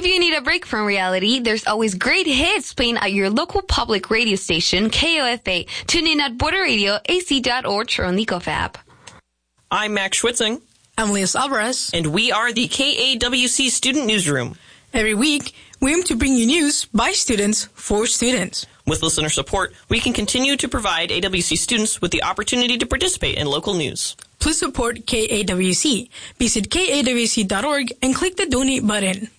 you need a break from reality, there's always great hits playing at your local public radio station, KOFA. Tune in at borderradioac.org or on the Gov app. I'm Max Schwitzing. I'm Liz Alvarez. And we are the KAWC Student Newsroom. Every week, we aim to bring you news by students for students. With listener support, we can continue to provide AWC students with the opportunity to participate in local news. Please support KAWC. Visit kawc.org and click the donate button.